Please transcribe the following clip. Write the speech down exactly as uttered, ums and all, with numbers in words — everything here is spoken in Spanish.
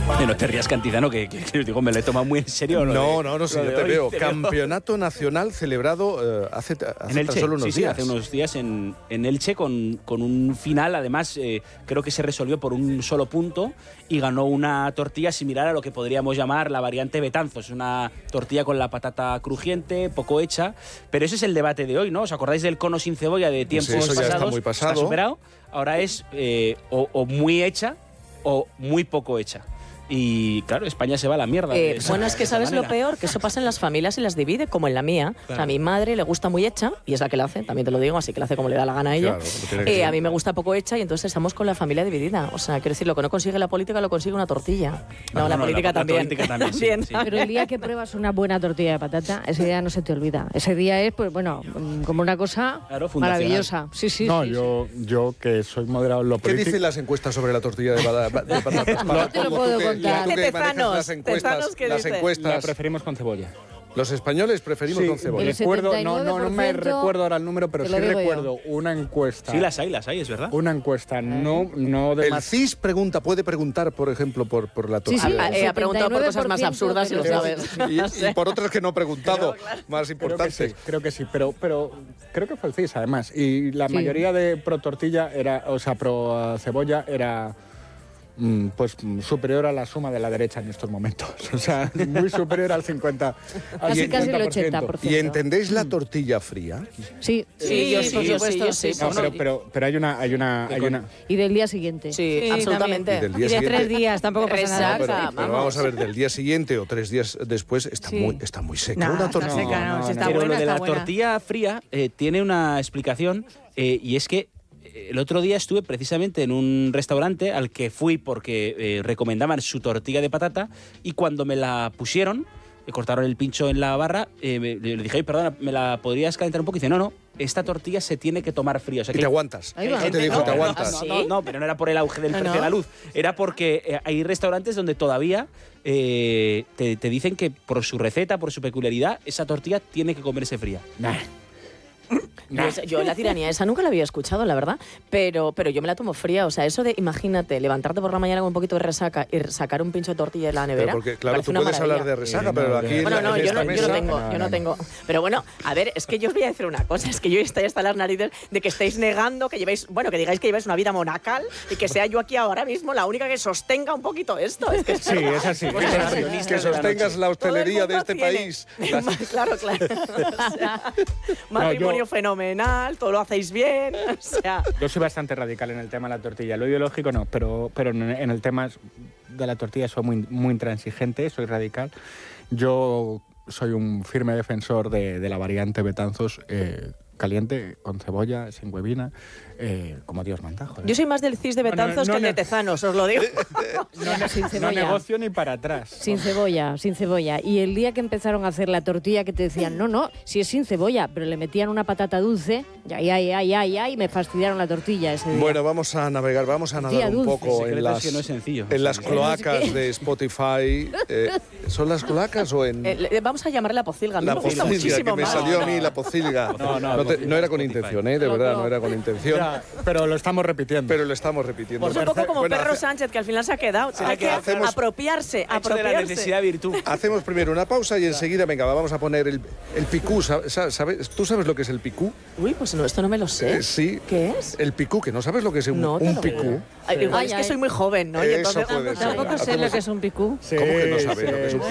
Y no te rías, Cantizano, que, que, que digo, me lo he tomado muy en serio. No, no, no, sí, yo te veo. Te Campeonato veo. Nacional celebrado eh, hace, hace en Elche, tan solo unos sí, días. Sí, hace unos días en, en Elche con, con un final, además, eh, creo que se resolvió por un solo punto y ganó una tortilla similar a lo que podríamos llamar la variante Betanzos. Una tortilla con la patata crujiente, poco hecha, pero ese es el debate de hoy, ¿no? ¿Os acordáis del cono sin cebolla de tiempos sí, eso pasados? Ya está muy pasado. Está superado. Ahora es eh, o, o muy hecha o muy poco hecha. Y claro, España se va a la mierda. Eh, bueno, es que sabes lo peor, que eso pasa en las familias y las divide, como en la mía. Claro. O sea, a mi madre le gusta muy hecha, y es la que la hace, también te lo digo, así que la hace como le da la gana a ella. Claro, eh, a mí me gusta poco hecha y entonces estamos con la familia dividida. O sea, quiero decir, lo que no consigue la política lo consigue una tortilla. No, no la, no, política la, también. La política también, sí, sí. Pero el día que pruebas una buena tortilla de patata, ese día no se te olvida. Ese día es, pues bueno, como una cosa claro, maravillosa. Sí, sí, no, sí, yo, sí. yo que soy moderado en lo político... ¿Qué dicen las encuestas sobre la tortilla de patatas? No te lo puedo contar. Las encuestas, las encuestas. La preferimos con cebolla. Los españoles preferimos sí, con cebolla. Recuerdo, no, no, no me recuerdo ahora el número, pero sí recuerdo yo. una encuesta. Sí, las hay, las hay, es verdad. Una encuesta, no, no de El más... C I S pregunta, puede preguntar, por ejemplo, por, por la tortilla. Sí, sí, eh, ha preguntado por cosas más absurdas y lo sabes. Y, y por otras que no ha preguntado, pero, claro. más importantes. Creo que sí, creo que sí, pero, pero creo que fue el C I S además. Y la sí. mayoría de pro tortilla era, o sea, pro cebolla era... pues superior a la suma de la derecha en estos momentos. O sea, muy superior al cincuenta al casi, casi el ochenta por ciento. ¿Y entendéis la tortilla fría? Sí. Sí, sí, yo sí, por supuesto, sí. No, pero, pero, pero hay una... Hay una, hay una... Y del día siguiente. Sí, sí absolutamente. Y, del día y de siguiente. tres días, tampoco pasa Resaca, nada. Pero, vamos. pero vamos a ver, del día siguiente o tres días después está, sí. muy, está muy seca no, una tortilla. Está seca, no, no, no, está pero buena, lo de la buena. tortilla fría eh, tiene una explicación eh, y es que el otro día estuve precisamente en un restaurante al que fui porque eh, recomendaban su tortilla de patata y cuando me la pusieron, me cortaron el pincho en la barra, eh, me, le dije, oye, perdona, ¿me la podrías calentar un poco? Y dice, no, no, esta tortilla se tiene que tomar fría. O sea, y que te aguantas. Ahí va. Te dijo, no, te aguantas. No, no, no, no, pero no era por el auge del no, precio no. de la luz. Era porque eh, hay restaurantes donde todavía eh, te, te dicen que por su receta, por su peculiaridad, esa tortilla tiene que comerse fría. Nah. Nah. Pues yo la tiranía esa nunca la había escuchado, la verdad, pero, pero yo me la tomo fría. O sea, eso de, imagínate, levantarte por la mañana con un poquito de resaca y sacar un pincho de tortilla de la nevera. Pero porque, claro, tú puedes maravilla. hablar de resaca, sí, pero no, aquí bueno, en, no, en yo esta no, mesa... yo no tengo, yo no tengo. Pero bueno, a ver, es que yo os voy a decir una cosa, es que yo estoy hasta las narices de que estáis negando que lleváis, bueno, que digáis que lleváis una vida monacal y que sea yo aquí ahora mismo la única que sostenga un poquito esto. Es que sí, es así. Pues es así. Que sostengas la hostelería de este tiene. país. Claro, claro. O sea, matrimonio no, yo... fenomenal, todo lo hacéis bien, o sea... Yo soy bastante radical en el tema de la tortilla. Lo ideológico no, pero, pero en el tema de la tortilla soy muy, muy intransigente, soy radical. Yo soy un firme defensor de, de la variante Betanzos eh, caliente, con cebolla, sin huevina, eh, como Dios manda. Joder. Yo soy más del cis de Betanzos no, no, no, que el de Tezanos, os lo digo. no, no, sin cebolla. No negocio ni para atrás. Sin cebolla, sin cebolla. Y el día que empezaron a hacer la tortilla que te decían, no, no, si es sin cebolla, pero le metían una patata dulce, ya, ya, ya, ya, ya, y me fastidiaron la tortilla ese día. Bueno, vamos a navegar, vamos a nadar un poco en las, no es sencillo, en las cloacas de Spotify. Eh, ¿Son las cloacas o en...? Eh, vamos a llamarle la pocilga. La me pocilga, muchísimo que me más. salió a mí la pocilga. No, no, no, te, no era con intención, ¿eh? De verdad, no era con intención. Ya, pero lo estamos repitiendo. Pero lo estamos repitiendo. Pues un poco como bueno, Perro hace... Sánchez, que al final se ha quedado. Sí, Hay que hacemos... apropiarse, apropiarse. De la necesidad virtud. Hacemos primero una pausa y enseguida, venga, vamos a poner el, el picú. ¿Sabes? ¿Tú sabes lo que es el picú? Uy, pues no, esto no me lo sé. Eh, sí. ¿Qué es? El picú, que no sabes lo que es un, no, un picú. Ay, igual ay, es que ay. soy muy joven, ¿no? Y Eso entonces, puede ser. Tampoco sé lo que es un picú. Sí, ¿cómo que no sabes sí, lo que es un picú?